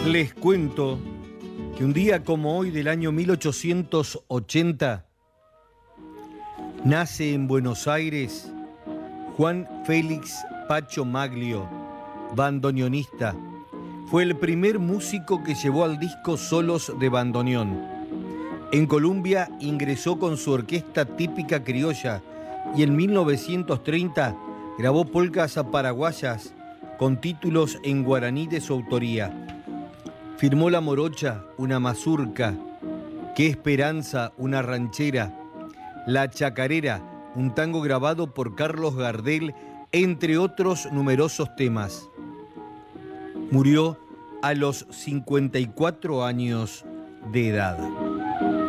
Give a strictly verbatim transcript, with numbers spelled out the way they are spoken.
Les cuento que un día como hoy del año mil ochocientos ochenta nace en Buenos Aires Juan Félix Pacho Maglio, bandoneonista. Fue el primer músico que llevó al disco solos de bandoneón. En Colombia ingresó con su orquesta típica criolla y en mil novecientos treinta grabó polcas paraguayas con títulos en guaraní de su autoría. Firmó La Morocha, una mazurca, Qué Esperanza, una ranchera, La Chacarera, un tango grabado por Carlos Gardel, entre otros numerosos temas. Murió a los cincuenta y cuatro años de edad.